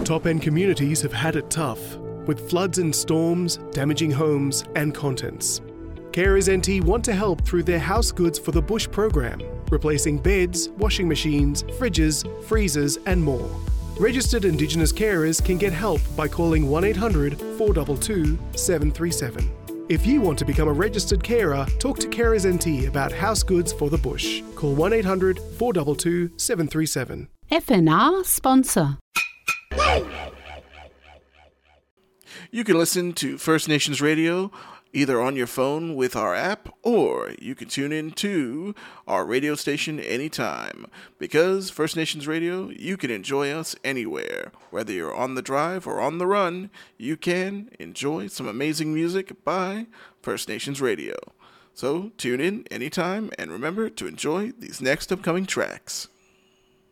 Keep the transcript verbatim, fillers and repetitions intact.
Top-end communities have had it tough, with floods and storms damaging homes and contents. Carers N T want to help through their House Goods for the Bush program, replacing beds, washing machines, fridges, freezers and more. Registered Indigenous carers can get help by calling one eight hundred four two two seven three seven. If you want to become a registered carer, talk to Carers N T about House Goods for the Bush. Call one eight hundred four two two seven three seven. F N R sponsor. You can listen to First Nations Radio either on your phone with our app, or you can tune in to our radio station anytime. Because First Nations Radio, you can enjoy us anywhere. Whether you're on the drive or on the run, you can enjoy some amazing music by First Nations Radio. So tune in anytime, and remember to enjoy these next upcoming tracks.